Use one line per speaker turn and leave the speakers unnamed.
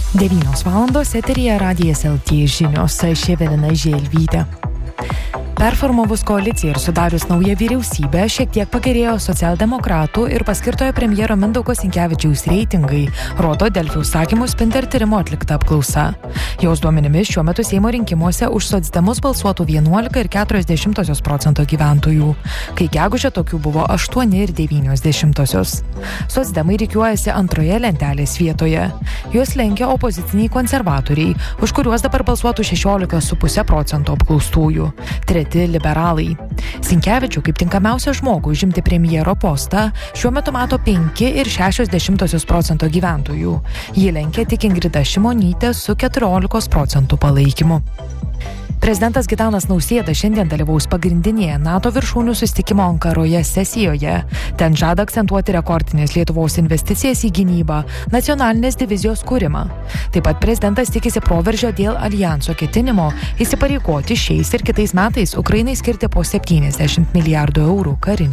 9 valandos eteryje Radijas LT žinios, aš Evelina Želvytė. Performavus koaliciją ir sudarius naują vyriausybę, šiek tiek pagerėjo socialdemokratų ir paskirtojo premjero Mindaugo Sinkevičiaus reitingai, rodo Delfi užsakymų Spinter tyrimo atlikta apklausa. Jos duomenimis šiuo metu Seimo rinkimuose už socdemus balsuotų 11,4% gyventojų, kai gegužę tokių buvo 8,9%. Socdemai rikiuojasi antroje lentelės vietoje. Juos lenkia opoziciniai konservatoriai, už kuriuos dabar balsuotų 16,5% apklaustųjų. Treti liberalai. Sinkevičių kaip tinkamiausią žmogų užimti premjero postą šiuo metu mato 5,6% gyventojų. Jį lenkia tik Ingrida Šimonytė su 14% palaikymu. Prezidentas Gitanas Nausėda šiandien dalyvaus pagrindinėje NATO viršūnių susitikimo Ankaroje sesijoje. Ten žada akcentuoti rekordinės Lietuvos investicijas į gynybą, nacionalinės divizijos kūrimą. Taip pat prezidentas tikisi proveržio dėl aljanso ketinimo įsipareigoti šiais ir kitais metais Ukrainai skirti po 70 milijardų eurų karinį